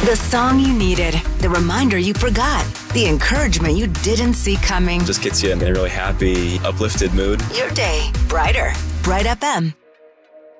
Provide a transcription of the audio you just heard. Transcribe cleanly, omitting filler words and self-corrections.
The song you needed, the reminder you forgot, the encouragement you didn't see coming. Just gets you in a really happy, uplifted mood. Your day brighter. Bright FM.